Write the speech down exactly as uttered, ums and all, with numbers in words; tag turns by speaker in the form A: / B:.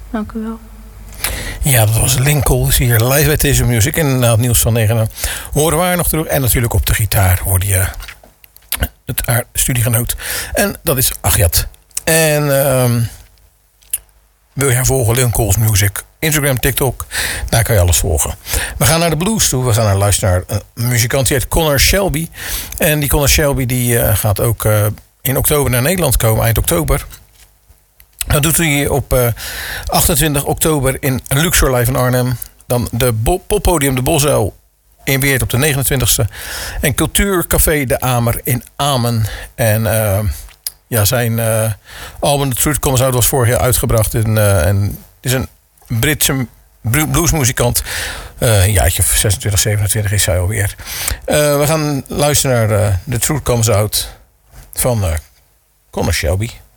A: Dank u wel.
B: Ja, dat was Lincoln. Is hier live bij T S M Music. En na het nieuws van negen horen we haar nog terug. En natuurlijk op de gitaar hoorde je het haar studiegenoot. En dat is Agathe. En um, wil je haar volgen? Lincoln's Music. Instagram, TikTok. Daar kan je alles volgen. We gaan naar de blues toe. We gaan naar luisteren naar een muzikant die heet Connor Shelby. En die Connor Shelby die uh, gaat ook uh, in oktober naar Nederland komen. Eind oktober. Dat doet hij op uh, achtentwintig oktober in Luxor Live in Arnhem. Dan de bo- poppodium De Bosuil in Weert op de negenentwintigste. En Cultuurcafé De Amer in Amen. En uh, ja, zijn uh, album The Truth Comes Out was vorig jaar uitgebracht. En, uh, en het is een Britse bluesmuzikant. Uh, een jaartje zesentwintig, zevenentwintig is hij alweer. Uh, we gaan luisteren naar uh, The Truth Comes Out van uh, Connor Shelby.